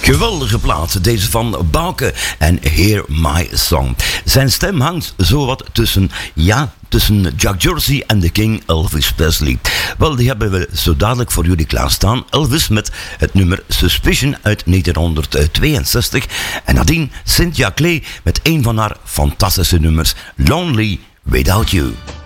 Geweldige plaat, deze van Bauke en Hear My Song. Zijn stem hangt zowat tussen Jack Jersey en de King Elvis Presley. Wel, die hebben we zo dadelijk voor jullie klaarstaan. Elvis met het nummer Suspicion uit 1962. En nadien Cynthia Clay met een van haar fantastische nummers, Lonely Without You.